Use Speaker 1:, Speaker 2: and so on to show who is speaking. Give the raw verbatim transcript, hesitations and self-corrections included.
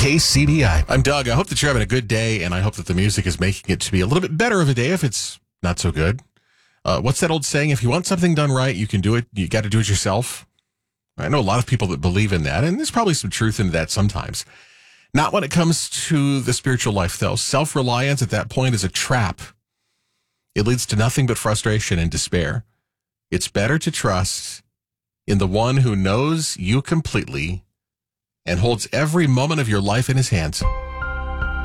Speaker 1: K C B I.
Speaker 2: I'm Doug. I hope that you're having a good day, and I hope that the music is making it to be a little bit better of a day if it's not so good. Uh, what's that old saying? If you want something done right, you can do it. You got to do it yourself. I know a lot of people that believe in that, and there's probably some truth in that sometimes. Not when it comes to the spiritual life, though. Self-reliance at that point is a trap. It leads to nothing but frustration and despair. It's better to trust in the one who knows you completely and holds every moment of your life in his hands.